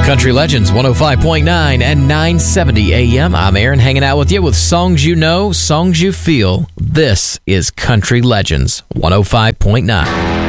Country Legends 105.9 and 970 AM. I'm Aaron, hanging out with you with songs you know, songs you feel. This is Country Legends 105.9.